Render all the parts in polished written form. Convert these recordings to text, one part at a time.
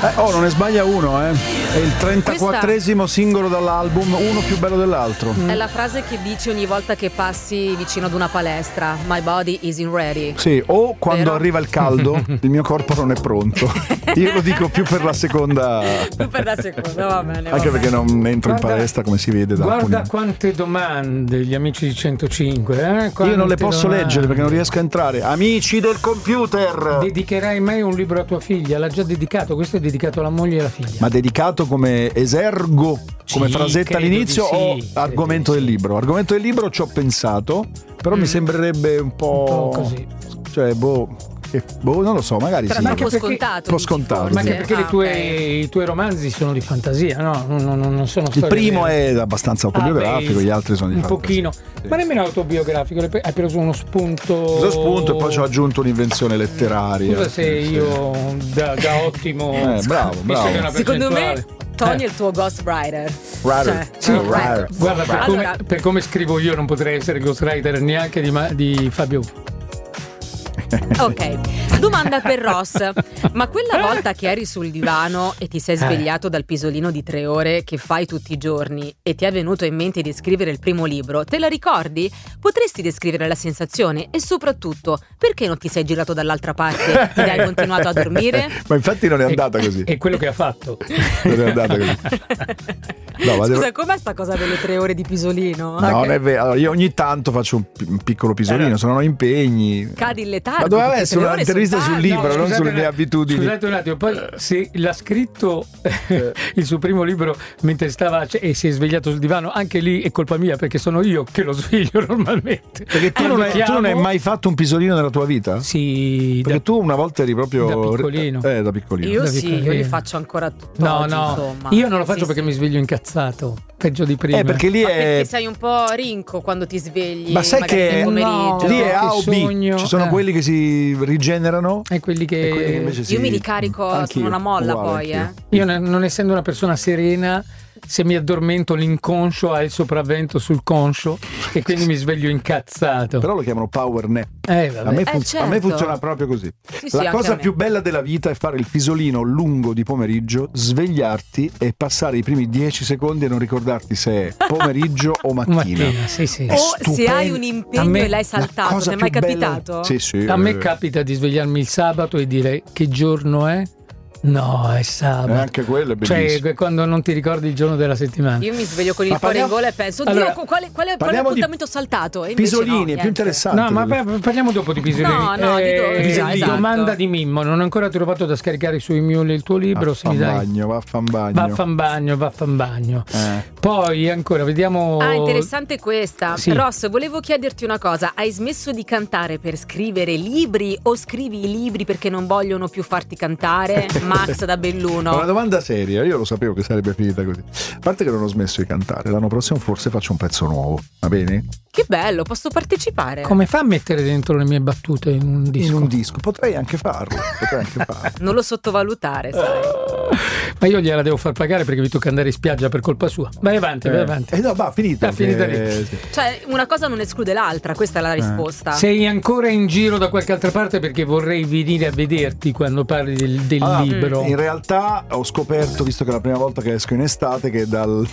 Non ne sbaglia uno, È il 34esimo singolo dall'album, uno più bello dell'altro. È la frase che dici ogni volta che passi vicino ad una palestra. My body isn't ready. Sì, o quando Vero? arriva il caldo, il mio corpo non è pronto. Io lo dico più per la seconda. Più per la seconda, va bene. Anche perché non entro in palestra, come si vede da Guarda alcuni. quante domande gli amici di 105. Io non le posso domande. leggere perché non riesco a entrare. Amici del computer! Dedicherai mai un libro a tua figlia? L'ha già dedicato, questo è dedicato alla moglie e alla figlia. Ma dedicato come esergo, come Sì, frasetta credo all'inizio di o sì, argomento credo del di sì. libro? Argomento del libro ci ho pensato, però mi sembrerebbe un po' così. Cioè, non lo so, magari Però sì. è un po' perché- scontato. un po' dici, scontato, forse. Ma anche perché ok. i tuoi romanzi sono di fantasia, no? Non sono Il storie primo vere. è abbastanza autobiografico, beh, gli altri sono di un fantasia. pochino, Sì. ma nemmeno autobiografico. Hai preso uno spunto. Questo spunto e poi ci ho aggiunto un'invenzione letteraria. Scusa se Sì, io da ottimo. bravo, visto che è una Secondo me percentuale. Tony è il tuo ghostwriter. Writer. Cioè, Sì, Writer. guarda, Allora- per come scrivo io non potrei essere ghostwriter neanche di Fabio. Ok, domanda per Ross. Ma quella volta che eri sul divano e ti sei svegliato dal pisolino di 3 ore che fai tutti i giorni e ti è venuto in mente di scrivere il primo libro, te la ricordi? Potresti descrivere la sensazione e soprattutto perché non ti sei girato dall'altra parte ed hai continuato a dormire? Ma infatti non è andata così. È quello che ha fatto. Non è andata così. No, ma Scusa, com'è sta cosa delle 3 ore di pisolino? No, non è vero. Allora, io ogni tanto faccio un piccolo pisolino, se non ho impegni. Cadi in letargo. Ma doveva perché essere 3 ore un'intervista sono sul tanto. libro, non scusate sulle un mie attimo, abitudini. Scusate un attimo, poi se l'ha scritto il suo primo libro mentre stava e si è svegliato sul divano, anche lì è colpa mia perché sono io che lo sveglio normalmente. Perché tu non hai mai fatto un pisolino nella tua vita? Sì, Perché tu una volta eri proprio da piccolino. Da piccolino. Io Da sì, piccolino. io li faccio ancora tutto no, oggi, no, insomma. io non lo faccio Sì, perché sì. mi sveglio incazzato, peggio di prima. Perché lì Ma è perché sei un po' rinco quando ti svegli. Ma sai magari che nel pomeriggio. lì è Che A o B. sogno. Ci sono quelli che si rigenerano e quelli che, e quelli che invece Io mi ricarico, Anch'io, sono una molla uguale, poi, anch'io. io non essendo una persona serena, se mi addormento l'inconscio ha il sopravvento sul conscio e quindi mi sveglio incazzato. Però lo chiamano power nap. Vabbè. A me, certo. a me funziona proprio così. Sì, sì, La anche cosa a me. più bella della vita è fare il pisolino lungo di pomeriggio, svegliarti e passare i primi 10 secondi e non ricordarti se è pomeriggio o mattina. Mattina, sì, sì. È O se stupendo. hai un A impegno me e l'hai La saltato, cosa ti è mai più bella- capitato? Sì, sì. A me capita di svegliarmi il sabato e dire che giorno è? No, è sabato. Anche quello è bellissimo. Cioè, quando non ti ricordi il giorno della settimana. Io mi sveglio con il Ma cuore in parliamo- gola e penso, oddio, Allora, quale parliamo di appuntamento ho saltato? E invece Pisolini, no, è più niente. interessante. No, ma parliamo dopo di pisolini. No, esatto. Domanda di Mimmo, non ho ancora trovato da scaricare sui Mule il tuo libro, se mi dai. Vaffan bagno. Vaffan bagno. Poi ancora, vediamo. Ah, interessante questa. Sì. Ross, volevo chiederti una cosa. Hai smesso di cantare per scrivere libri o scrivi i libri perché non vogliono più farti cantare? Max da Belluno. Una domanda seria, io lo sapevo che sarebbe finita così. A parte che non ho smesso di cantare, l'anno prossimo forse faccio un pezzo nuovo, va bene? Che bello, posso partecipare? Come fa a mettere dentro le mie battute in un disco? In un disco, potrei anche farlo. Non lo sottovalutare, sai. Ma io gliela devo far pagare perché mi tocca andare in spiaggia per colpa sua. Vai avanti, vai avanti. No, va, finita. Finita lì. Sì. Cioè, una cosa non esclude l'altra, questa è la risposta. Sei ancora in giro da qualche altra parte perché vorrei venire a vederti quando parli del libro. In realtà ho scoperto, visto che è la prima volta che esco in estate, che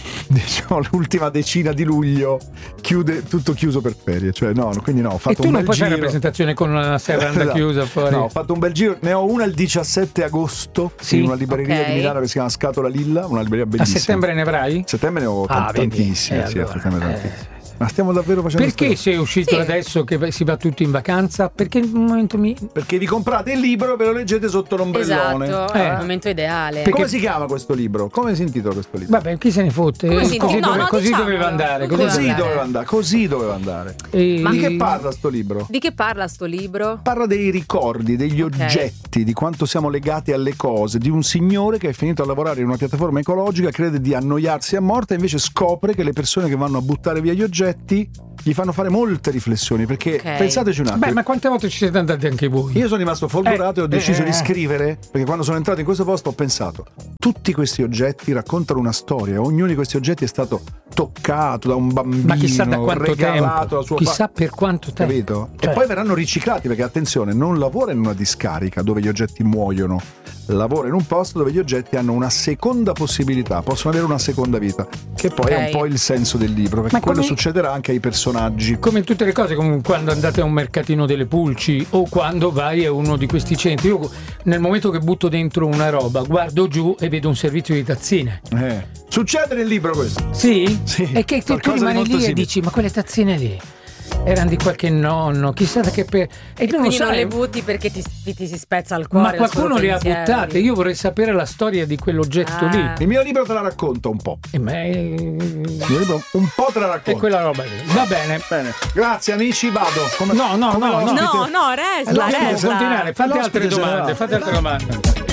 l'ultima decina di luglio tutto chiuso per ferie. Cioè quindi ho fatto E tu un non bel puoi fare giro. la presentazione con una serranda Esatto. chiusa fuori? No, ho fatto un bel giro, ne ho una il 17 agosto in una libreria di Milano che si chiama Scatola Lilla, una libreria A bellissima. settembre ne avrai? A settembre ne ho tantissime, sì, a settembre tantissime. Ma stiamo davvero facendo Perché sei uscito adesso che si va tutti in vacanza? Perché il momento Perché vi comprate il libro e ve lo leggete sotto l'ombrellone. Esatto, è il momento ideale. Come si chiama questo libro? Come si intitola questo libro? Vabbè, chi se ne fotte? Come si intitola? Così diciamolo. doveva andare. Così doveva andare. E- Di che parla sto libro? Di che parla sto libro? Parla dei ricordi, degli oggetti, di quanto siamo legati alle cose, di un signore che è finito a lavorare in una piattaforma ecologica, crede di annoiarsi a morte e invece scopre che le persone che vanno a buttare via gli oggetti gli fanno fare molte riflessioni, perché pensateci un attimo. Beh, ma quante volte ci siete andati anche voi? Io sono rimasto folgorato e ho deciso di scrivere, perché quando sono entrato in questo posto ho pensato, tutti questi oggetti raccontano una storia, ognuno di questi oggetti è stato toccato da un bambino, ma chissà da quanto regalato tempo, la sua chissà per quanto tempo, capito? Cioè. E poi verranno riciclati, perché attenzione, non lavora in una discarica dove gli oggetti muoiono, lavora in un posto dove gli oggetti hanno una seconda possibilità, possono avere una seconda vita, che poi è un po' il senso del libro, perché quello succederà anche ai personaggi. Come in tutte le cose, come quando andate a un mercatino delle pulci o quando vai a uno di questi centri. Io nel momento che butto dentro una roba guardo giù e vedo un servizio di tazzine. Succede nel libro questo? Sì? E che tu rimani lì e dici, ma quelle tazzine lì erano di qualche nonno, chissà che e tu non le butti perché ti si spezza il cuore. Ma qualcuno le ha buttate. Io vorrei sapere la storia di quell'oggetto lì. Il mio libro te la racconto un po'. Il mio libro un po' te la racconto. E quella roba lì. Va bene. Grazie amici, vado. No, resta. Continuare. Fate altre domande.